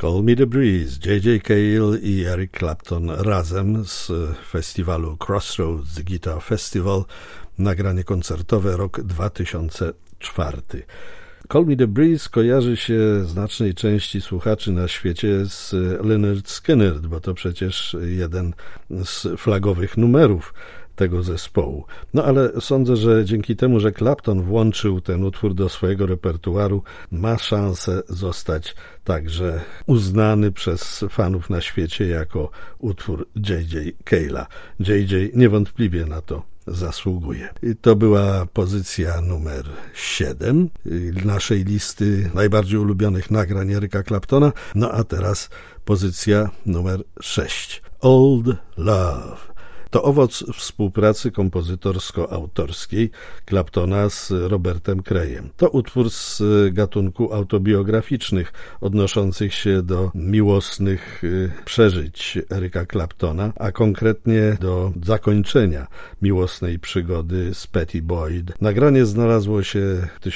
Call Me The Breeze, J.J. Cale i Eric Clapton razem z festiwalu Crossroads Guitar Festival, nagranie koncertowe, rok 2004. Call Me The Breeze kojarzy się znacznej części słuchaczy na świecie z Lynyrd Skynyrd, bo to przecież jeden z flagowych numerów tego zespołu. No ale sądzę, że dzięki temu, że Clapton włączył ten utwór do swojego repertuaru, ma szansę zostać także uznany przez fanów na świecie jako utwór J.J. Cale'a. J.J. niewątpliwie na to zasługuje. I to była pozycja numer 7 naszej listy najbardziej ulubionych nagrań Erica Claptona. No a teraz pozycja numer 6. Old Love. To owoc współpracy kompozytorsko-autorskiej Claptona z Robertem Crayem. To utwór z gatunku autobiograficznych, odnoszących się do miłosnych przeżyć Erica Claptona, a konkretnie do zakończenia miłosnej przygody z Pattie Boyd. Nagranie znalazło się w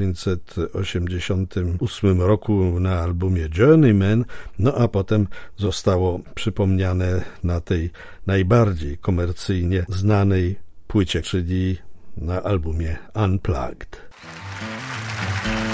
1988 roku na albumie Journeyman, no a potem zostało przypomniane na tej najbardziej komercyjnie znanej płycie, czyli na albumie Unplugged.